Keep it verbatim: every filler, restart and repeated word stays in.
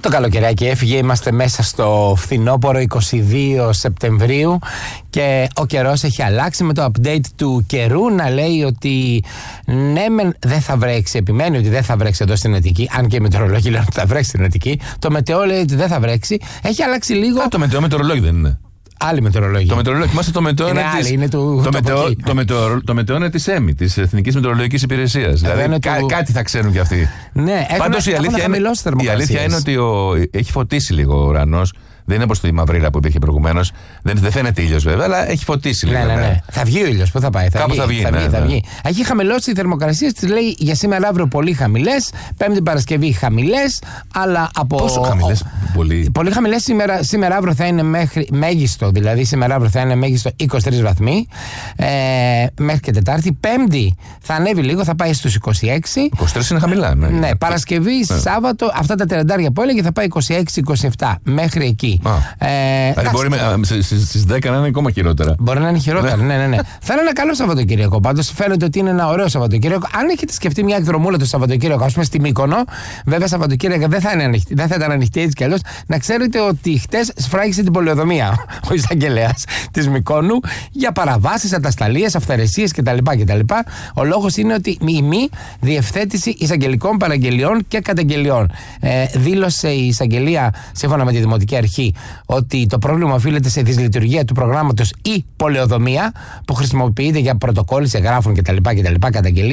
Το καλοκαιράκι έφυγε, είμαστε μέσα στο φθινόπωρο είκοσι δύο Σεπτεμβρίου και ο καιρός έχει αλλάξει με το update του καιρού να λέει ότι ναι μεν δεν θα βρέξει, επιμένει ότι δεν θα βρέξει εδώ στην Αττική, αν και οι μετεωρολόγοι λένε ότι θα βρέξει στην Αττική. Το μετεό λέει ότι δεν θα βρέξει, έχει αλλάξει λίγο. Α, το μετεό μετεωρολόγοι δεν είναι? Άλλη μετεωρολογία. Το μετεωρολόγιο, θυμάστε το μετεό είναι, είναι, της... είναι του, το, το, μετεό, το, μετεω... το μετεό είναι της ΕΜΗ, της Εθνικής Μετεωρολογικής Υπηρεσίας. Δηλαδή κα... του... κάτι θα ξέρουν κι αυτοί. Ναι, πάντως η αλήθεια, είναι... η αλήθεια είναι ότι ο... έχει φωτίσει λίγο ο ουρανός. Δεν είναι όπως τη μαυρίλα που υπήρχε προηγουμένως. Δεν, δεν φαίνεται ήλιος βέβαια, αλλά έχει φωτίσει λίγο. Ναι, ναι, ναι. Θα βγει ο ήλιος, πού θα πάει? Θα Κάπου βγει, θα βγει. Θα βγει, ναι, θα ναι. βγει. Έχει χαμηλώσει οι θερμοκρασίες, τις λέει για σήμερα αύριο πολύ χαμηλές. Πέμπτη Παρασκευή χαμηλές, αλλά από. Πόσο χαμηλές? Πολύ. Πολύ χαμηλές σήμερα, σήμερα αύριο θα είναι μέχρι μέγιστο, δηλαδή σήμερα αύριο θα είναι μέγιστο είκοσι τρεις βαθμοί. Ε, μέχρι και Τετάρτη. Πέμπτη θα ανέβει λίγο, θα πάει στους είκοσι έξι. είκοσι τρεις είναι χαμηλά, ναι. Ναι, Παρασκευή, ναι. Σάββατο, αυτά τα τριάντα που έλεγε θα πάει είκοσι έξι είκοσι επτά. Μέχρι εκεί. Δηλαδή μπορεί στις δέκα να είναι ακόμα χειρότερα. Μπορεί να είναι χειρότερα, ναι, ναι, ναι. Θα είναι ένα καλό Σαββατοκύριακο. Πάντως φαίνεται ότι είναι ένα ωραίο Σαββατοκύριακο. Αν έχετε σκεφτεί μια εκδρομούλα το Σαββατοκύριακο, α πούμε στη Μύκονο, βέβαια Σαββατοκύριακο δεν θα, είναι ανοιχτή, δεν θα ήταν ανοιχτή έτσι κι αλλιώς. Να ξέρετε ότι χτες σφράγισε την πολεοδομία ο εισαγγελέας της Μυκόνου για παραβάσεις, ατασταλίες, αυθαιρεσίες κτλ. κτλ. Ο λόγος είναι ότι η μη διευθέτηση εισαγγελικών παραγγελιών και καταγγελιών. Ε, δήλωσε η εισαγγελία, σύμφωνα με τη Δημοτική Αρχή, ότι το πρόβλημα οφείλεται σε δυσλειτουργία του προγράμματος ή πολεοδομία που χρησιμοποιείται για πρωτοκόλληση εγγράφων κτλ. κτλ. καταγγελίες.